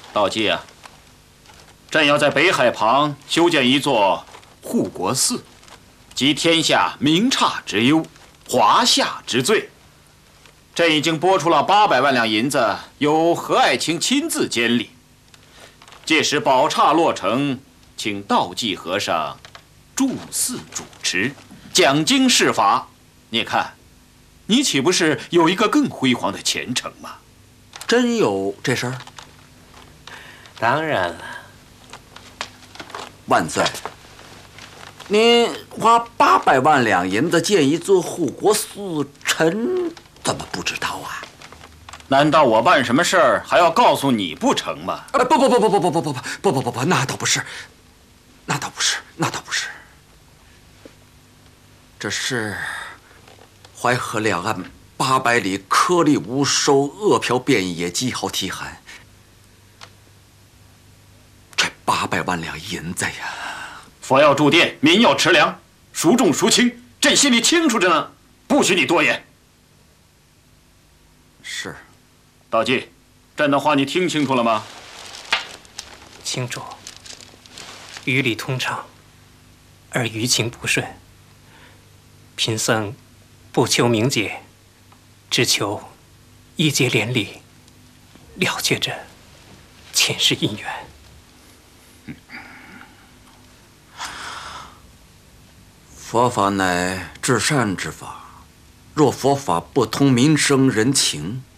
道济啊，朕要在北海旁修建一座护国寺，集天下明刹之优，华夏之最。朕已经拨出了800万两银子，由何爱卿亲自监理。届时宝刹落成，请道济和尚住寺主持，讲经释法。你看，你岂不是有一个更辉煌的前程吗？ 真有这事儿？ 当然了。 万岁！您花800万两银子建一座护国寺，臣怎么不知道啊？ 难道我办什么事儿还要告诉你不成吗？ 不，那倒不是，那倒不是，那倒不是。这是淮河两岸800里颗粒无收、饿殍遍野、饥毫啼寒。这800万两银子呀！ 佛要住店，民要持粮，孰重孰轻，朕心里清楚着呢，不许你多言。 是。 道济，朕的话你听清楚了吗？ 清楚。于理通畅，而于情不顺。贫僧不求名节，只求一结连理，了却这前世因缘。 佛法乃至善之法，若佛法不通民生人情，